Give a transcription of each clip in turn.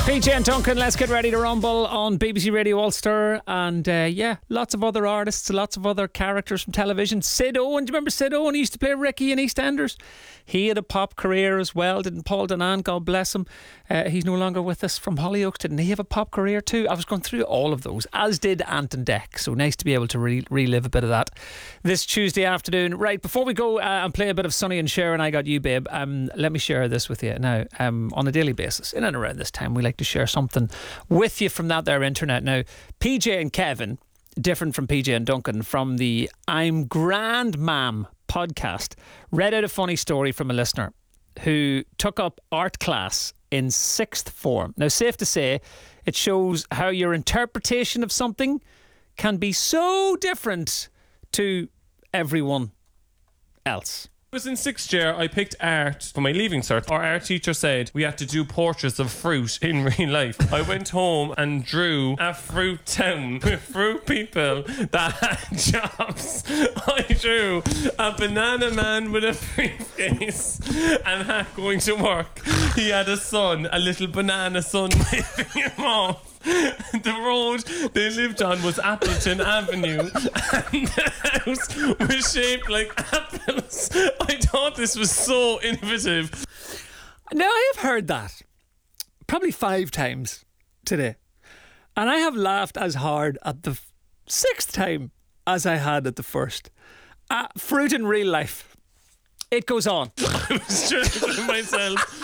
PJ and Duncan, let's get ready to rumble on BBC Radio Ulster. And lots of other artists, lots of other characters from television. Sid Owen, do you remember Sid Owen? He used to play Ricky in EastEnders. He had a pop career as well, didn't Paul Donan? God bless him. He's no longer with us from Hollyoaks. Didn't he have a pop career too? I was going through all of those, as did Anton Deck. So nice to be able to relive a bit of that this Tuesday afternoon. Right, before we go and play a bit of Sonny and Cher and I Got You, Babe, let me share this with you. Now, on a daily basis, in and around this time, we like to share something with you from that there internet. Now, PJ and Kevin, different from PJ and Duncan, from the I'm Grand Mam podcast, read out a funny story from a listener who took up art class in sixth form. Now, safe to say, it shows how your interpretation of something can be so different to everyone else. I was in sixth year. I picked art for my leaving cert. Our art teacher said we had to do portraits of fruit in real life. I went home and drew a fruit town with fruit people that had jobs. I drew a banana man with a briefcase and hat going to work. He had a son, a little banana son waving him off. The road they lived on was Appleton Avenue, and the house was shaped like apples. I thought this was so innovative. Now, I have heard that probably 5 times today, and I have laughed as hard at the 6th time as I had at the first. Fruit in real life. It goes on. I was thrilled with myself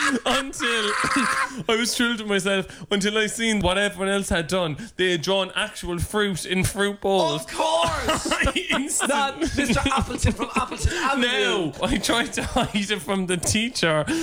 until I seen what everyone else had done. They had drawn actual fruit in fruit bowls. Of course! Not Mr. Appleton from Appleton Avenue. No, I tried to hide it from the teacher.